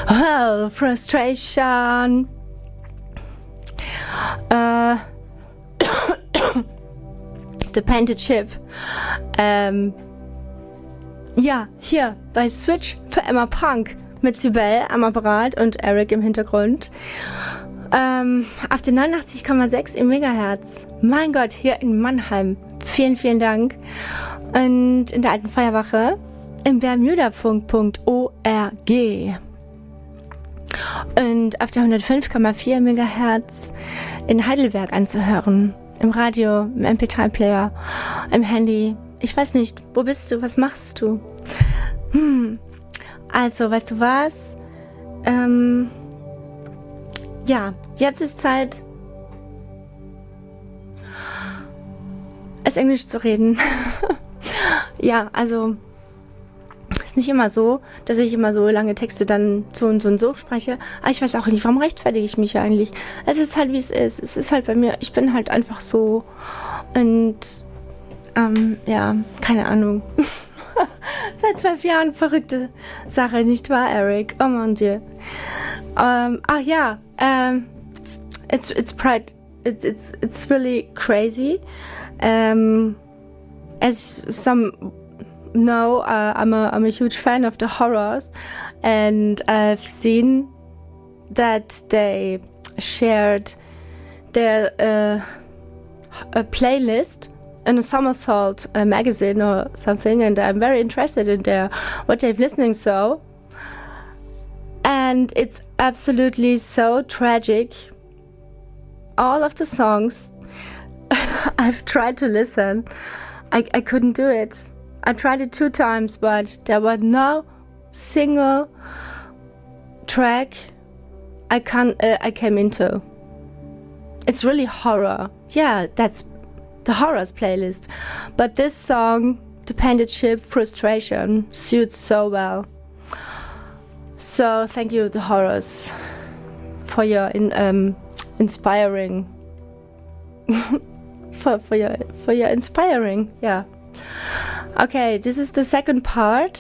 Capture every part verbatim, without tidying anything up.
Well, frustration. Äh, The Painted Ship. Ähm, ja, hier bei Switch für Emma Punk mit Sibel am Apparat und Eric im Hintergrund. Ähm, auf den neunundachtzig Komma sechs im Megahertz. Mein Gott, hier in Mannheim. Vielen, vielen Dank. Und in der alten Feuerwache im bermudafunk punkt org. Und auf der hundertfünf Komma vier Megahertz in Heidelberg anzuhören. Im Radio, im M P drei Player, im Handy. Ich weiß nicht, wo bist du? Was machst du? Hm. Also, weißt du was? Ähm, ja, jetzt ist Zeit, es Englisch zu reden. Ja, also ist nicht immer so, dass ich immer so lange Texte dann so und so und so spreche. Aber ich weiß auch nicht, warum rechtfertige ich mich eigentlich? Es ist halt, wie es ist. Es ist halt bei mir, ich bin halt einfach so. Und, ähm, ja, keine Ahnung. Seit zwölf Jahren verrückte Sache, nicht wahr, Eric? Oh mon Dieu. Ähm, ach ja, ähm, it's, it's pride, it, it's, it's really crazy. Um, as some know, uh, I'm a I'm a huge fan of the horrors, and I've seen that they shared their uh, a playlist in a Somersault uh, magazine or something, and I'm very interested in their what they've listening so, and it's absolutely so tragic. All of the songs. I've tried to listen. I, I couldn't do it. I tried it two times, but there was no single track I can uh, I came into. It's really horror. Yeah, that's the horrors playlist. But this song, The Painted Ship, Frustration, suits so well. So thank you, the horrors, for your in, um, inspiring. For, for your for your inspiring, yeah. Okay, this is the second part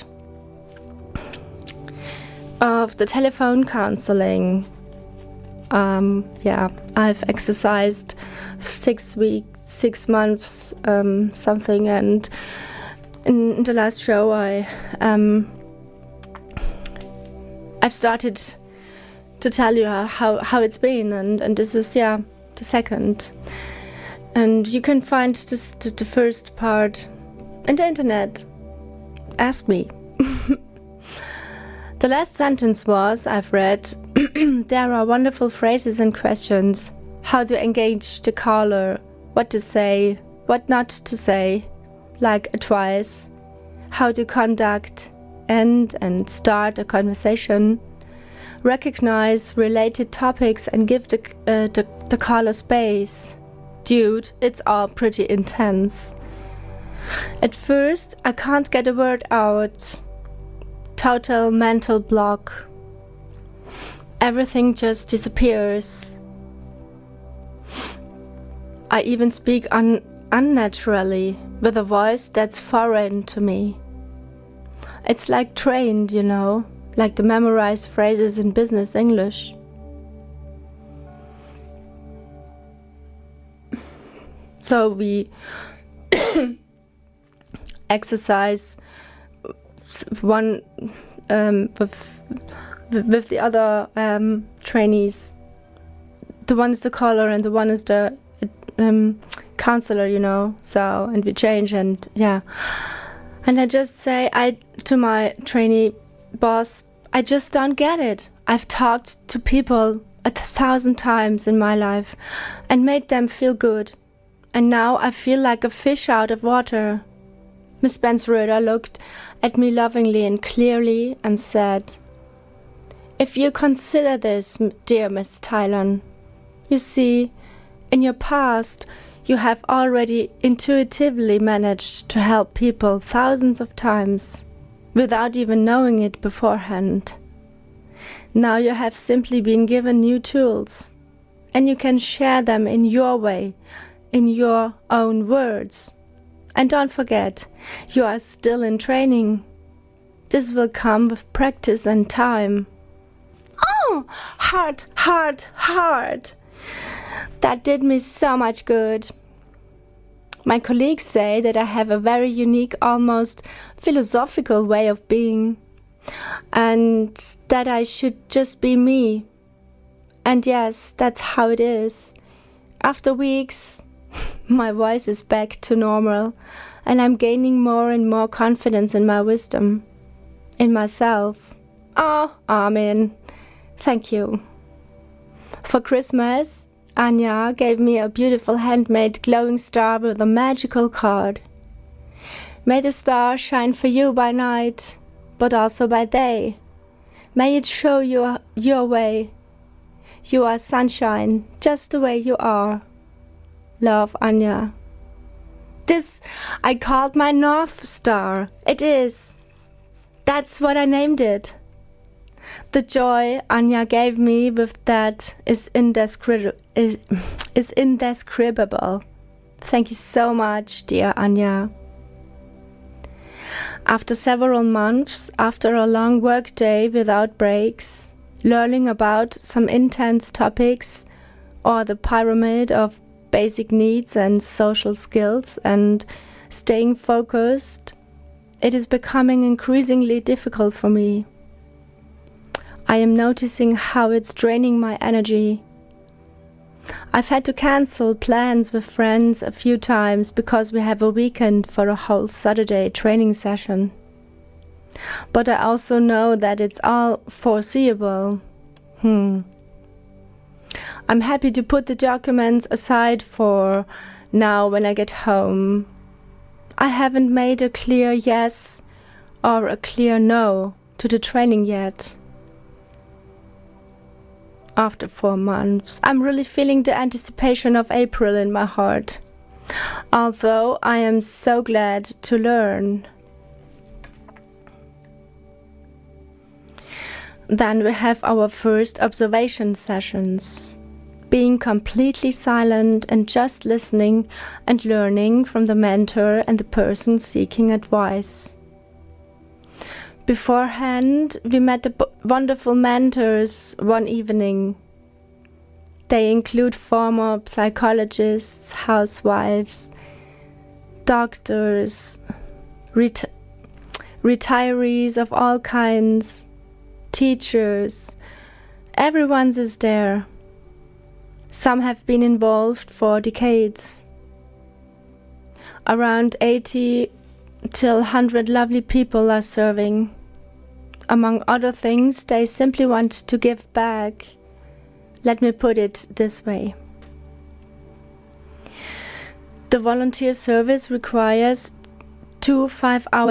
of the telephone counseling. Um, yeah, I've exercised six weeks, six months, um, something, and in, in the last show, I um, I've started to tell you how how it's been, and and this is yeah the second. And you can find this, the first part in the internet. Ask me. The last sentence was, I've read, there are wonderful phrases and questions. How to engage the caller, what to say, what not to say, like advice, how to conduct, end and start a conversation, recognize related topics and give the, uh, the, the caller space. Dude, it's all pretty intense. At first, I can't get a word out. Total mental block. Everything just disappears. I even speak un- unnaturally, with a voice that's foreign to me. It's like trained, you know, like the memorized phrases in business English. So we exercise one um, with with the other um, trainees. The one is the caller and the one is the um, counselor, you know. So and we change and yeah. And I just say I to my trainee boss, I just don't get it. I've talked to people a thousand times in my life and made them feel good. And now I feel like a fish out of water. Miss Bensröder looked at me lovingly and clearly and said, if you consider this, dear Miss Tylon, you see, in your past, you have already intuitively managed to help people thousands of times, without even knowing it beforehand. Now you have simply been given new tools, and you can share them in your way, in your own words. And don't forget, you are still in training. This will come with practice and time. Oh, heart, heart, heart. That did me so much good. My colleagues say that I have a very unique, almost philosophical way of being, and that I should just be me. And yes, that's how it is. After weeks, my voice is back to normal, and I'm gaining more and more confidence in my wisdom, in myself. Oh, amen. Thank you. For Christmas, Anja gave me a beautiful handmade glowing star with a magical card. May the star shine for you by night, but also by day. May it show you your way. You are sunshine, just the way you are. Love, Anja. This I called my North Star. It is. That's what I named it. The joy Anja gave me with that is indescribable. Is, is indescribable. Thank you so much, dear Anja. After several months, after a long work day without breaks, learning about some intense topics, or the pyramid of basic needs and social skills, and staying focused, it is becoming increasingly difficult for me. I am noticing how it's draining my energy. I've had to cancel plans with friends a few times because we have a weekend for a whole Saturday training session. But I also know that it's all foreseeable. Hmm. I'm happy to put the documents aside for now when I get home. I haven't made a clear yes or a clear no to the training yet. After four months, I'm really feeling the anticipation of April in my heart, although I am so glad to learn. Then we have our first observation sessions, being completely silent and just listening and learning from the mentor and the person seeking advice. Beforehand, we met the b- wonderful mentors one evening. They include former psychologists, housewives, doctors, ret- retirees of all kinds, teachers. Everyone is there. Some have been involved for decades. Around eighty till one hundred lovely people are serving. Among other things, they simply want to give back. Let me put it this way. The volunteer service requires two five-hour